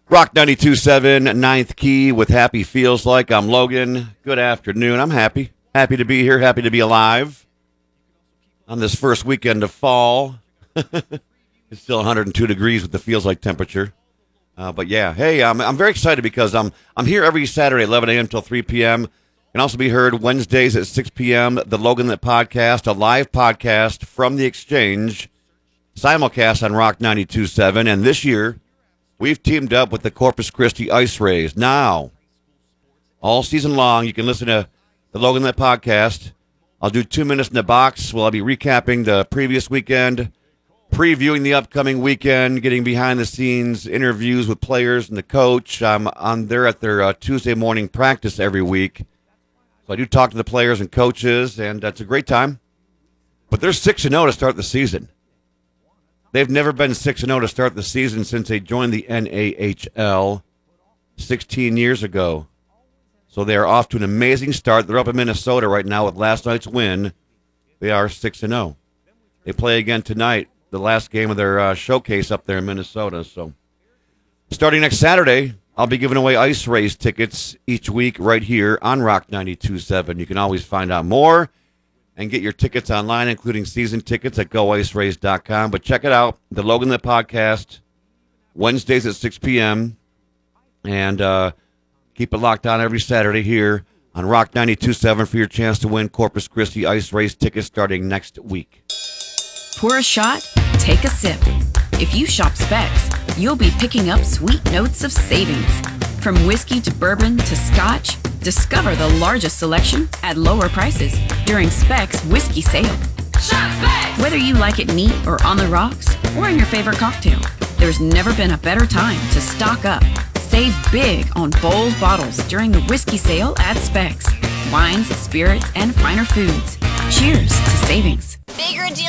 Rock 92.7, Ninth Key with Happy Feels Like. I'm Logan. Good afternoon. I'm happy. Happy to be here. Happy to be alive on this first weekend of fall. It's still 102 degrees with the feels like temperature. But yeah, hey, I'm very excited because I'm here every Saturday, 11 a.m. till 3 p.m. Can also be heard Wednesdays at 6 p.m. The Logan Lit Podcast, a live podcast from the Exchange, simulcast on Rock 92.7. And this year, we've teamed up with the Corpus Christi Ice Rays. Now, all season long, you can listen to the Logan Lit Podcast. I'll do 2 minutes in the box where I'll be recapping the previous weekend, previewing the upcoming weekend, getting behind-the-scenes interviews with players and the coach. I'm there at their Tuesday morning practice every week. So I do talk to the players and coaches, and it's a great time. But they're 6-0 to start the season. They've never been 6-0 to start the season since they joined the NAHL 16 years ago. So they are off to an amazing start. They're up in Minnesota right now with last night's win. They are 6-0. They play again tonight, the last game of their showcase up there in Minnesota. So starting next Saturday, I'll be giving away Ice Rays tickets each week right here on Rock 92.7. You can always find out more and get your tickets online, including season tickets at goicerays.com. But check it out, the Logan Lit Podcast, Wednesdays at 6 p.m. And keep it locked on every Saturday here on Rock 92.7 for your chance to win Corpus Christi Ice Race tickets starting next week. Pour a shot, take a sip. If you shop Specs, you'll be picking up sweet notes of savings. From whiskey to bourbon to scotch, discover the largest selection at lower prices during Specs Whiskey Sale. Shop Specs! Whether you like it neat or on the rocks, or in your favorite cocktail, there's never been a better time to stock up. Save big on bold bottles during the Whiskey Sale at Specs. Wines, spirits, and finer foods. Cheers to savings. Bigger deal.